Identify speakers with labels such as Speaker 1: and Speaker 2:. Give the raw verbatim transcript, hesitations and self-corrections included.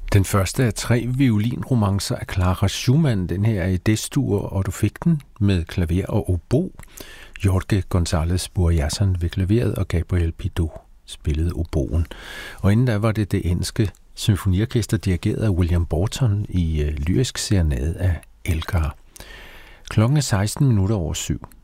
Speaker 1: Den første af tre violinromancer af Clara Schumann. Den her er i D-dur, og du fik den med klaver og obo. Jorge González Boyasan ved klaveret, og Gabriel Pidot spillede oboen. Og inden da var det det engelske symfoniorkester dirigeret af William Borton i uh, lyrisk serenade af Elgar. Klokken er seksten minutter over syv.